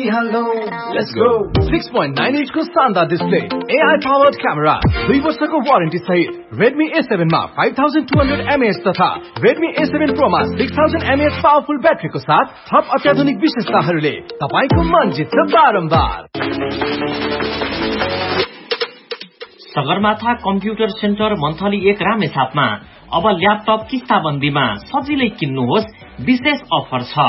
Let's go. 6.9 inch को शानदार display, AI powered camera, 2 वर्षको वारेन्टी सहित Redmi A7 मा 5200 mAh तथा Redmi A7 Pro मा 6000 mAh पावरफुल ब्याट्रीको साथ थप अत्याधुनिक विशेषताहरूले तपाईको मन जित्छ बारम्बार। सगरमाथा कम्प्युटर सेन्टर मन्थली 1 रामेछापमा अब ल्यापटप किस्ताबन्दीमा सजिलै किन्नुहोस्, विशेष अफर छ।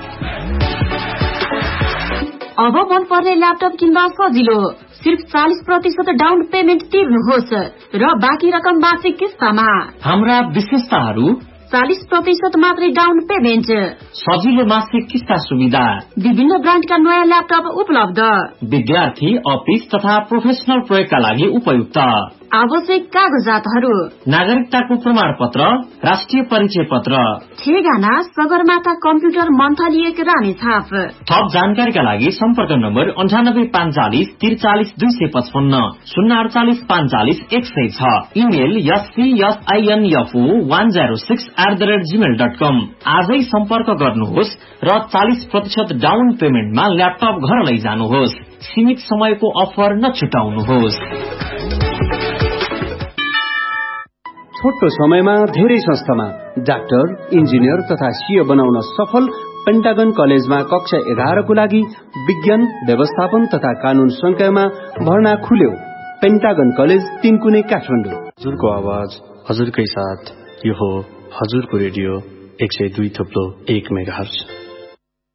अब मन पर्ने ल्यापटप किन्दा सजिलो, सिर्फ 40% डाउन पेमेन्ट तिर्नुहोस् र बाँकी रकम मासिक किस्तामा। हाम्रा विशेषताहरू: 40% मात्रै डाउन पेमेन्ट, सजिलो मासिक किस्ता सुविधा, विभिन्न ब्रान्डका नयाँ ल्यापटप उपलब्ध, विद्यार्थी, अफिस तथा प्रोफेसनल प्रयोगका लागि उपयुक्त, आवश्यक कागजातहरू: नागरिकताको प्रमाण पत्र, राष्ट्रिय परिचय पत्र। ठेगाना सगरमाथा कम्प्युटर मन्थली 1 रामेछाप। थप जानकारीका लागि सम्पर्क नम्बर 9845 43 255 048 45 106, इमेल ysinfo106@gmail.com। आजै सम्पर्क गर्नुहोस् र 40% डाउन पेमेन्टमा ल्यापटप घर लैजानुहोस्। सीमित समयको अफर नछुटाउनुहोस्। छोटो समयमा धेरै संस्थामा डाक्टर, इन्जिनियर तथा सीए बनाउन सफल पेन्टागन कलेजमा कक्षा 11 को लागि विज्ञान, व्यवस्थापन तथा कानून संकायमा भर्ना खुल्यो। Pentagon college, Tinkune, Kathmandu. हजुरको आवाज हजुरकै साथ, यो हो हजुरको रेडियो 102.1 मेगाहर्ज।